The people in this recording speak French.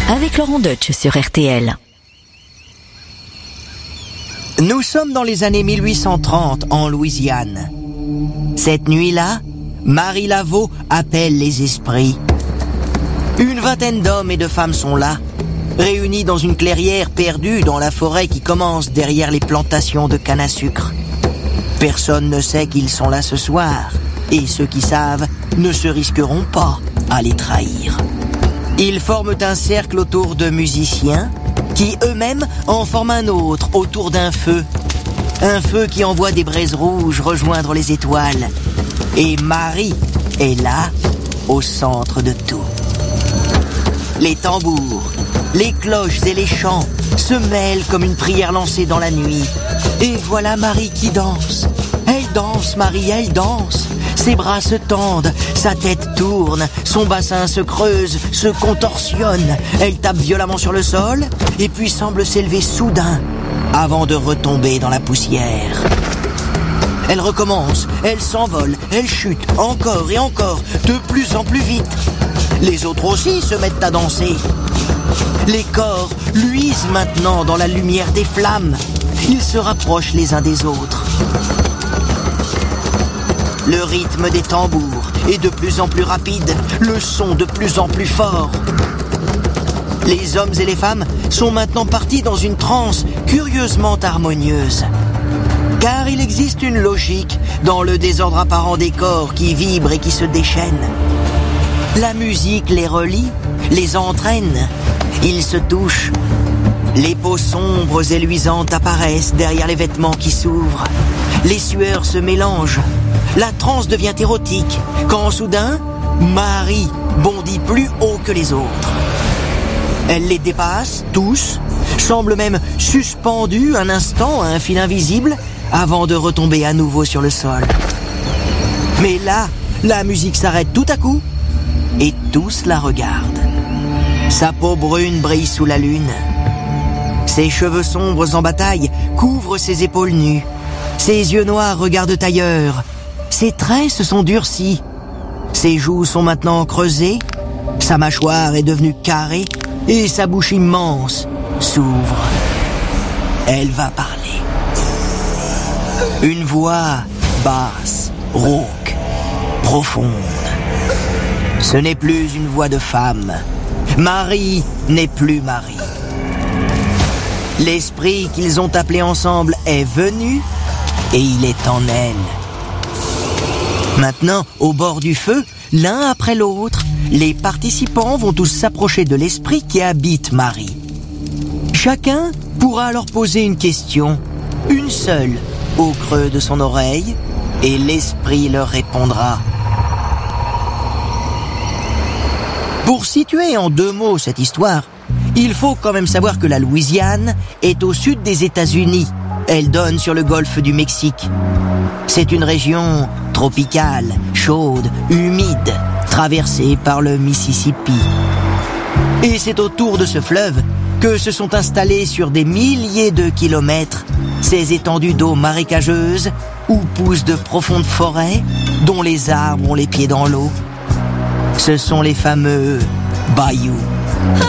avec Laurent Deutsch sur RTL. Nous sommes dans les années 1830 en Louisiane. Cette nuit-là, Marie Laveau appelle les esprits. Une vingtaine d'hommes et de femmes sont là, réunis dans une clairière perdue dans la forêt qui commence derrière les plantations de canne à sucre. Personne ne sait qu'ils sont là ce soir, et ceux qui savent ne se risqueront pas à les trahir. Ils forment un cercle autour de musiciens, qui eux-mêmes en forment un autre autour d'un feu. Un feu qui envoie des braises rouges rejoindre les étoiles. Et Marie est là, au centre de tout. Les tambours, les cloches et les chants se mêlent comme une prière lancée dans la nuit. Et voilà Marie qui danse. Elle danse, Marie, elle danse. Ses bras se tendent, sa tête tourne, son bassin se creuse, se contorsionne. Elle tape violemment sur le sol et puis semble s'élever soudain avant de retomber dans la poussière. Elle recommence, elle s'envole, elle chute encore et encore, de plus en plus vite. Les autres aussi se mettent à danser. Les corps luisent maintenant dans la lumière des flammes. Ils se rapprochent les uns des autres. Le rythme des tambours est de plus en plus rapide, le son de plus en plus fort. Les hommes et les femmes sont maintenant partis dans une transe curieusement harmonieuse. Car il existe une logique dans le désordre apparent des corps qui vibrent et qui se déchaînent. La musique les relie, les entraîne, ils se touchent. Les peaux sombres et luisantes apparaissent derrière les vêtements qui s'ouvrent. Les sueurs se mélangent. La transe devient érotique, quand soudain, Marie bondit plus haut que les autres. Elle les dépasse, tous, semble même suspendue un instant à un fil invisible, avant de retomber à nouveau sur le sol. Mais là, la musique s'arrête tout à coup, et tous la regardent. Sa peau brune brille sous la lune. Ses cheveux sombres en bataille couvrent ses épaules nues. Ses yeux noirs regardent ailleurs. Ses traits se sont durcis. Ses joues sont maintenant creusées. Sa mâchoire est devenue carrée et sa bouche immense s'ouvre. Elle va parler. Une voix basse, rauque, profonde. Ce n'est plus une voix de femme. Marie n'est plus Marie. L'esprit qu'ils ont appelé ensemble est venu et il est en elle. Maintenant, au bord du feu, l'un après l'autre, les participants vont tous s'approcher de l'esprit qui habite Marie. Chacun pourra alors poser une question, une seule, au creux de son oreille, et l'esprit leur répondra. Pour situer en 2 mots cette histoire, il faut quand même savoir que la Louisiane est au sud des États-Unis. Elle donne sur le golfe du Mexique. C'est une région tropicale, chaude, humide, traversée par le Mississippi. Et c'est autour de ce fleuve que se sont installés sur des milliers de kilomètres ces étendues d'eau marécageuse où poussent de profondes forêts dont les arbres ont les pieds dans l'eau. Ce sont les fameux bayous.